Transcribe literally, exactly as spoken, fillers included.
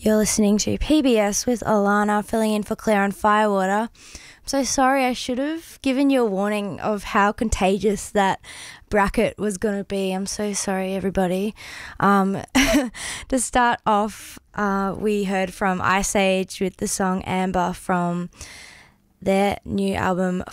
You're listening to P B S with Alana filling in for Claire on Firewater. I'm so sorry, I should have given you a warning of how contagious that bracket was going to be. I'm so sorry, everybody. Um, to start off, uh, we heard from Ice Age with the song Amber from their new album